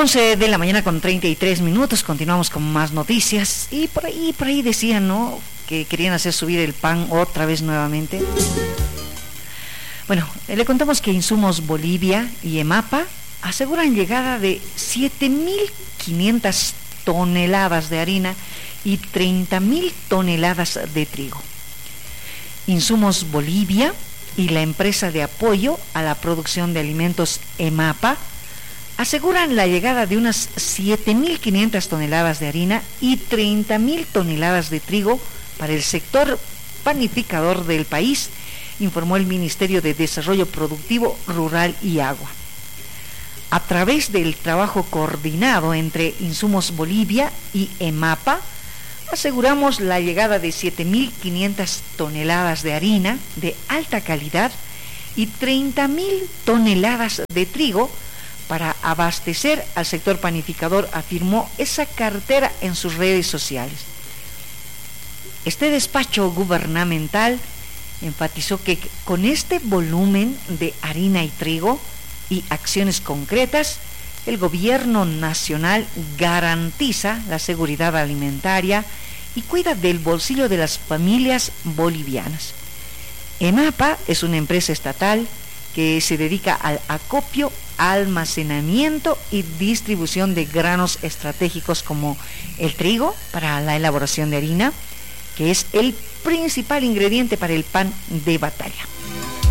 11 de la mañana con 33 minutos, continuamos con más noticias. Y por ahí decían, ¿no?, que querían hacer subir el pan otra vez nuevamente. Bueno, le contamos que Insumos Bolivia y EMAPA aseguran llegada de 7.500 toneladas de harina y 30.000 toneladas de trigo. Insumos Bolivia y la empresa de apoyo a la producción de alimentos EMAPA aseguran la llegada de unas 7.500 toneladas de harina y 30.000 toneladas de trigo para el sector panificador del país, informó el Ministerio de Desarrollo Productivo, Rural y Agua. A través del trabajo coordinado entre Insumos Bolivia y EMAPA, aseguramos la llegada de 7.500 toneladas de harina de alta calidad y 30.000 toneladas de trigo para abastecer al sector panificador, afirmó esa cartera en sus redes sociales. Este despacho gubernamental enfatizó que con este volumen de harina y trigo y acciones concretas, el gobierno nacional garantiza la seguridad alimentaria y cuida del bolsillo de las familias bolivianas. EMAPA es una empresa estatal que se dedica al acopio, almacenamiento y distribución de granos estratégicos como el trigo para la elaboración de harina, que es el principal ingrediente para el pan de batalla.